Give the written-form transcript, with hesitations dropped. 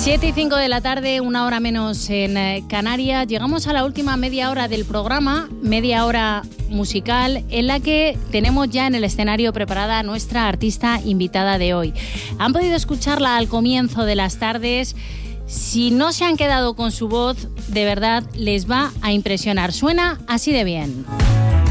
7:05 de la tarde, una hora menos en Canarias. Llegamos a la última media hora del programa, media hora musical, en la que tenemos ya en el escenario preparada a nuestra artista invitada de hoy. Han podido escucharla al comienzo de las tardes. Si no se han quedado con su voz, de verdad les va a impresionar. Suena así de bien.